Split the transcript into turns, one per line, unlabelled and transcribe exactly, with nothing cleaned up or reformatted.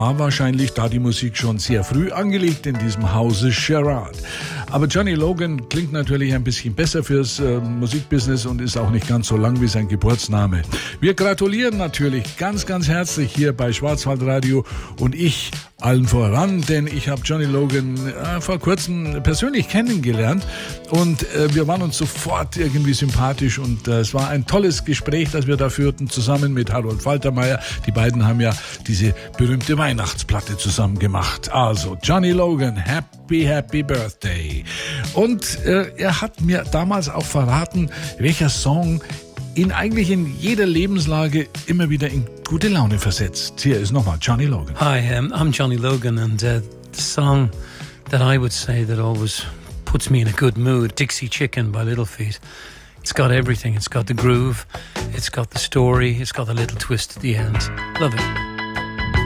War wahrscheinlich da die Musik schon sehr früh angelegt in diesem Hause Sherrard. Aber Johnny Logan klingt natürlich ein bisschen besser fürs äh, Musikbusiness und ist auch nicht ganz so lang wie sein Geburtsname. Wir gratulieren natürlich ganz, ganz herzlich hier bei Schwarzwaldradio und ich allen voran, denn ich habe Johnny Logan äh, vor kurzem persönlich kennengelernt und äh, wir waren uns sofort irgendwie sympathisch und äh, es war ein tolles Gespräch, das wir da führten, zusammen mit Harold Faltermeier. Die beiden haben ja diese berühmte Weihnachtsplatte zusammen gemacht. Also Johnny Logan, Happy, Happy Birthday. Und äh, er hat mir damals auch verraten, welcher Song ihn eigentlich in jeder Lebenslage immer wieder in gute Laune versetzt. Hier ist nochmal Johnny Logan.
Hi, um, I'm Johnny Logan, and uh, the song that I would say that always puts me in a good mood, Dixie Chicken by Little Feat. It's got everything. It's got the groove, it's got the story, it's got the little twist at the end. Love it.